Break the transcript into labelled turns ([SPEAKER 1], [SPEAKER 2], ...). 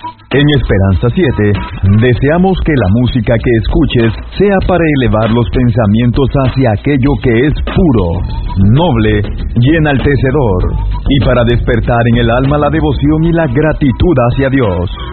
[SPEAKER 1] En Esperanza 7, deseamos que la música que escuches sea para elevar los pensamientos hacia aquello que es puro, noble y enaltecedor, y para despertar en el alma la devoción y la gratitud hacia Dios.